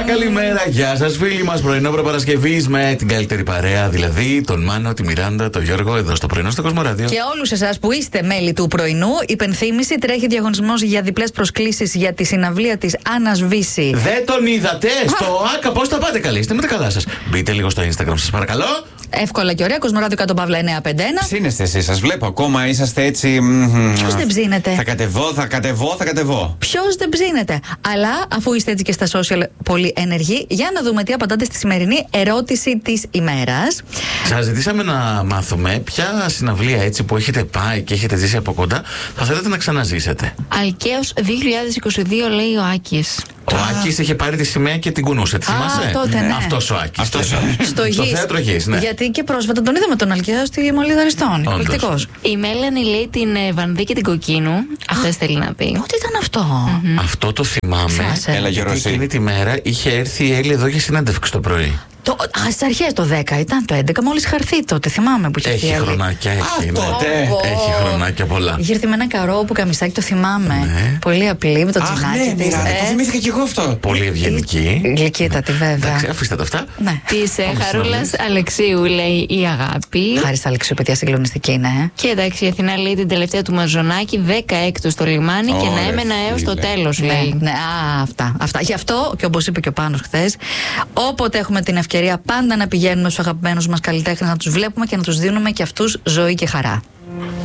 καλημέρα, γεια σας φίλοι μας. Πρωινό Προπαρασκευής με την καλύτερη παρέα, δηλαδή τον Μάνο, τη Μιράντα, τον Γιώργο, εδώ στο πρωινό στο Κοσμοράδιο. Και όλους εσάς που είστε μέλη του πρωινού, υπενθύμηση, τρέχει διαγωνισμός για διπλές προσκλήσεις για τη συναυλία της Άννας Βύση. Δεν τον είδατε στο ΑΚΑ, πώς τα πάτε, καλή, είστε με τα καλά σας. Μπείτε λίγο στο Instagram σας παρακαλώ. Εύκολα και ωραία, Κοσμοράδιο κάτω παύλα 951. Ψήνεστε εσείς, σας βλέπω ακόμα, είσαστε έτσι. Ποιος δεν ψήνεται? Θα κατεβώ. Ποιος δεν ψήνεται? Αλλά αφού είστε έτσι και στα social πολύ ενεργοί, για να δούμε τι απαντάτε στη σημερινή ερώτηση της ημέρας. Σας ζητήσαμε να μάθουμε ποια συναυλία έτσι που έχετε πάει και έχετε ζήσει από κοντά θα θέλετε να ξαναζήσετε. Αλκαίος 2022 λέει ο Άκης. Ο Άκης είχε πάρει τη σημαία και την κουνούσε, τη θυμάσαι? τότε, ναι. Αυτός ο Άκης. Στο θέατρο Γης, ναι. Γιατί και πρόσφατα τον είδαμε τον Αλκαίο στη Μολύδα Αριστών. Εκπληκτικός. Η Μέλανη λέει την Βανδί και την Κοκκίνου. Αυτό θέλει να πει. Ό,τι ήταν αυτό. Αυτό το θυμάμαι. Έλα, Γιώργο, Γιατί εκείνη τη μέρα είχε έρθει η Έλλη εδώ για συνέντευξη το πρωί. Στις αρχές το 10 ήταν, το 11 μόλις χαρθεί τότε. Θυμάμαι που είχε έρθει. Έχει χρονάκια, έχει. τότε. Έχει χρονάκια πολλά. Είχε έρθει με ένα καρό που καμισάκι, το θυμάμαι. Ναι. Πολύ απλή, με το Αχ, τσινάκι ναι, της. Μιράντα, το θυμήθηκα κι εγώ αυτό. Πολύ ευγενική. Γλυκύτατη, βέβαια. Εντάξει, αφήστε τα αυτά. Ναι. Της Χαρούλας Αλεξίου λέει η Αγάπη. Χάρη στα Αλεξίου, παιδιά, συγκλονιστική, ναι. Και εντάξει, η Αθηνά λέει την τελευταία του Μαζονάκη, 16ο στο λιμάνι και να Ωραία, έμενα έως το φίλε. τέλος, λέει. Ναι, αυτά. Γι' αυτό και όπως είπε και ο Πάνος χθες, όποτε έχουμε την ευκαιρία πάντα να πηγαίνουμε στους αγαπημένους μας καλλιτέχνες, να τους βλέπουμε και να τους δίνουμε και αυτούς ζωή και χαρά.